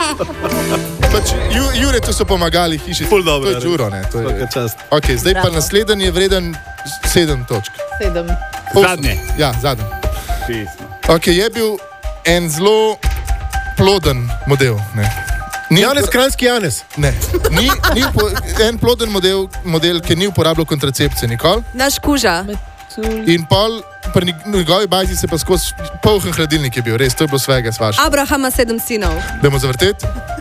Pač, Juretu so pomagali hiši. Ful dobro. To je čuro, ne. To je... Čast. Ok, zdaj pa naslednji je vreden 7 točk. 7. Zadnje. Ja, zadnji. Ok, je bil en zelo ploden model, ne. Janez, Kranjski Janez. Ne, en ploden model, ki ni uporabljal kontracepcije nikoli. Naš kuža. In pol, pri njegovi bazi se pa skozi polhen hladilnik je bil, res, to je bilo svega svašta. Abrahama 7 sinov. Dajmo zavrteti.